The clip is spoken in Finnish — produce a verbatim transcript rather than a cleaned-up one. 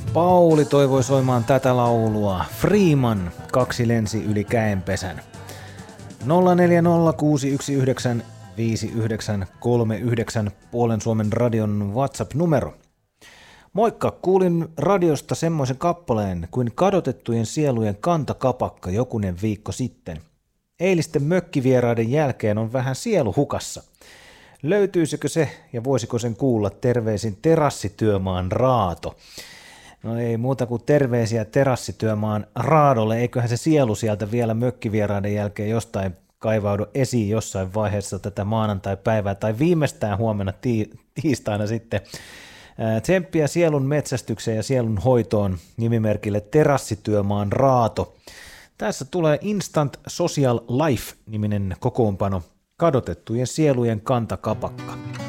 Pauli toivoi soimaan tätä laulua. Freeman, kaksi lensi yli käenpesän. nolla neljä nolla kuusi yksi yhdeksän viisi yhdeksän kolme yhdeksän puolen Suomen radion WhatsApp-numero. Moikka, kuulin radiosta semmoisen kappaleen kuin Kadotettujen sielujen kantakapakka jokunen viikko sitten. Eilisten mökkivieraiden jälkeen on vähän sielu hukassa. Löytyisikö se ja voisiko sen kuulla? Terveisin Terassityömaan Raato. No ei muuta kuin terveisiä Terassityömaan Raadolle. Eiköhän se sielu sieltä vielä mökkivieraiden jälkeen jostain kaivaudu esiin jossain vaiheessa tätä maanantai-päivää tai viimeistään huomenna tii- tiistaina sitten. Tsemppiä sielun metsästykseen ja sielun hoitoon nimimerkille Terassityömaan Raato. Tässä tulee Instant Social Life-niminen kokoonpano, Kadotettujen sielujen kantakapakka.